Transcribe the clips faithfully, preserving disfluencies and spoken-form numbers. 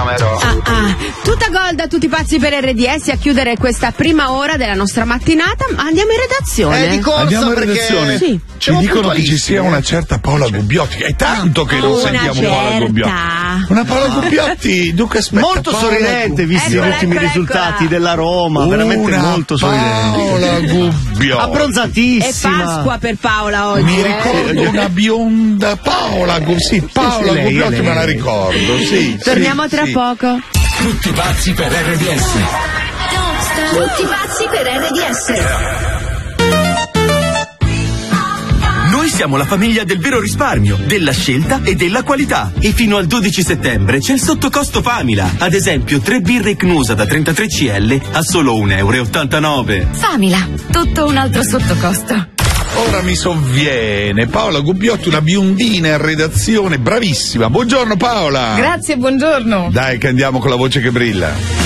numero. Ah, ah. Tutta gol da tutti pazzi per R D S a chiudere questa prima ora della nostra mattinata. Andiamo in redazione. Eh, di corsa. Andiamo in perché redazione. Sì. Ci dicono che ci sia una certa Paola Gubbiotti. È tanto che non Una sentiamo certa. Paola Gubbiotti. Una Paola Gubbiotti, dunque aspetta. Molto Paola sorridente, visti Eccola, gli ultimi eccola, risultati eccola. della Roma. Una Veramente molto sorridente. Paola Gubbiotti. È Abbronzatissima. Pasqua per Paola oggi. Mi eh. ricordo una bionda Paola, Gu- sì, Paola Sì, lei, Gubbiotti lei. me la ricordo, sì. Torniamo sì, tra sì. poco. Tutti pazzi per R D S. Tutti pazzi per R D S. Noi siamo la famiglia del vero risparmio, della scelta e della qualità. E fino al dodici settembre c'è il sottocosto Famila. Ad esempio, tre birre Cnusa da trentatré centilitri a solo un euro e ottantanove. Famila, tutto un altro sottocosto. Ora mi sovviene Paola Gubbiotti, una biondina in redazione, bravissima. Buongiorno Paola. Grazie, buongiorno. Dai che andiamo con la voce che brilla.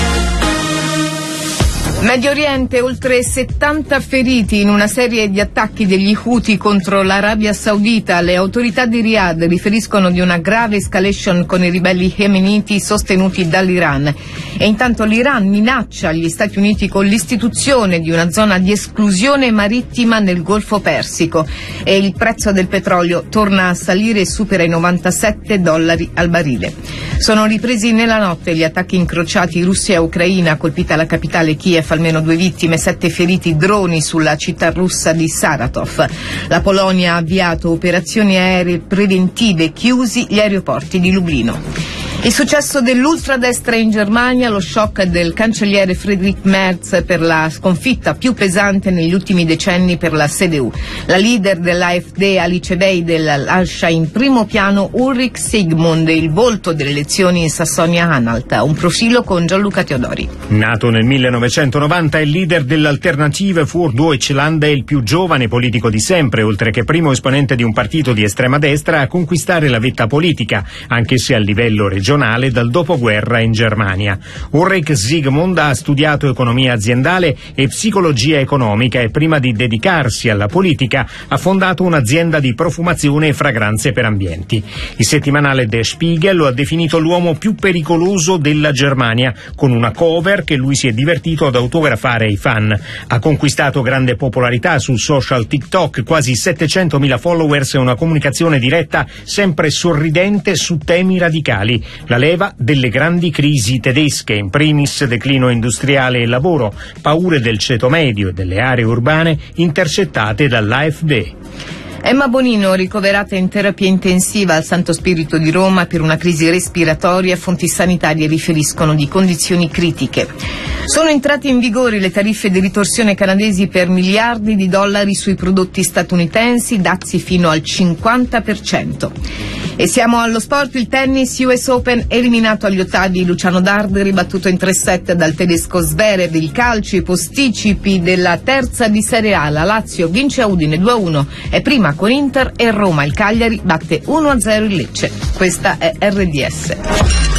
Medio Oriente, oltre settanta feriti in una serie di attacchi degli Houthi contro l'Arabia Saudita. Le autorità di Riyadh riferiscono di una grave escalation con i ribelli yemeniti sostenuti dall'Iran. E intanto l'Iran minaccia gli Stati Uniti con l'istituzione di una zona di esclusione marittima nel Golfo Persico. E il prezzo del petrolio torna a salire e supera i novantasette dollari al barile. Sono ripresi nella notte gli attacchi incrociati Russia e Ucraina, colpita la capitale Kiev, almeno due vittime, sette feriti, droni sulla città russa di Saratov. La Polonia ha avviato operazioni aeree preventive, chiusi gli aeroporti di Lublino. Il successo dell'ultradestra in Germania, lo shock del cancelliere Friedrich Merz per la sconfitta più pesante negli ultimi decenni per la C D U. La leader dell'AfD, Alice Weidel, lascia in primo piano Ulrich Sigmund, il volto delle elezioni in Sassonia-Anhalt. Un profilo con Gianluca Teodori. Nato nel millenovecentonovanta, il leader dell'Alternative für Deutschland è il più giovane politico di sempre, oltre che primo esponente di un partito di estrema destra a conquistare la vetta politica, anche se a livello regionale dal dopoguerra in Germania. Ulrich Sigmund ha studiato economia aziendale e psicologia economica e prima di dedicarsi alla politica ha fondato un'azienda di profumazione e fragranze per ambienti. Il settimanale Der Spiegel lo ha definito l'uomo più pericoloso della Germania, con una cover che lui si è divertito ad autografare ai fan. Ha conquistato grande popolarità sul social TikTok, quasi settecentomila followers e una comunicazione diretta sempre sorridente su temi radicali. La leva delle grandi crisi tedesche, in primis declino industriale e lavoro, paure del ceto medio e delle aree urbane intercettate dall'AfD. Emma Bonino, ricoverata in terapia intensiva al Santo Spirito di Roma per una crisi respiratoria, fonti sanitarie riferiscono di condizioni critiche. Sono entrate in vigore le tariffe di ritorsione canadesi per miliardi di dollari sui prodotti statunitensi, dazi fino al cinquanta per cento. E siamo allo sport, il tennis U S Open, eliminato agli ottavi Luciano Dard, ribattuto in tre set dal tedesco Zverev. Il calcio, i posticipi della terza di Serie A, la Lazio vince a Udine due a uno, è prima con Inter e Roma. Il Cagliari batte uno a zero il Lecce. Questa è R D S.